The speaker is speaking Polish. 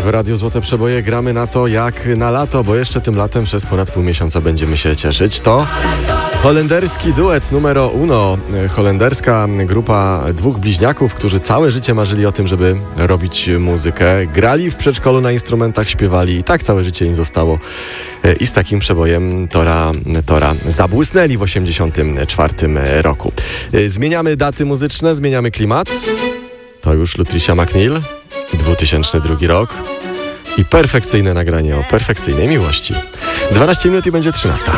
w Radiu Złote Przeboje gramy na to jak na lato, bo jeszcze tym latem przez ponad pół miesiąca będziemy się cieszyć. To holenderski duet numero uno. Holenderska grupa dwóch bliźniaków, którzy całe życie marzyli o tym, żeby robić muzykę. Grali w przedszkolu na instrumentach, śpiewali i tak całe życie im zostało. I z takim przebojem Tora zabłysnęli w 1984 roku. Zmieniamy daty muzyczne, zmieniamy klimat. To już Lutricia McNeil, 2002 rok i perfekcyjne nagranie o perfekcyjnej miłości. 12 minut i będzie 13.